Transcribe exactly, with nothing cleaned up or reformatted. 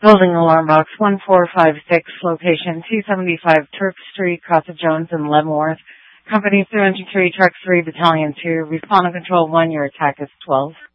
Building alarm box one four five six, location two seventy-five Turk Street, Casa Jones in Leavenworth. Company through Infantry Truck three, Battalion two. Respond to Control one, your attack is twelve.